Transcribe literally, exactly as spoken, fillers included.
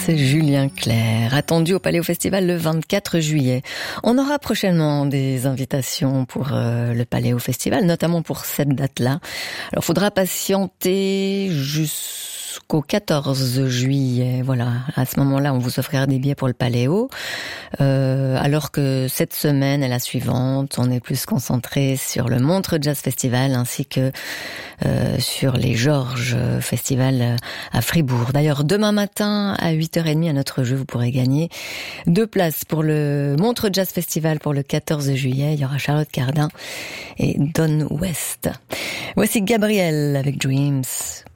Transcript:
c'est Julien Clerc, attendu au Paléo Festival le vingt-quatre juillet. On aura prochainement des invitations pour euh, le Paléo Festival, notamment pour cette date-là. Alors, faudra patienter jusqu'au quatorze juillet. Voilà, à ce moment-là, on vous offrira des billets pour le Paléo. Euh, alors que cette semaine et la suivante, on est plus concentré sur le Montreux Jazz Festival ainsi que euh, sur les Georges Festival à Fribourg. D'ailleurs, demain matin à huit heures trente à notre jeu, vous pourrez gagner deux places pour le Montreux Jazz Festival pour le quatorze juillet. Il y aura Charlotte Cardin et Don West. Voici Gabriel avec Dreams.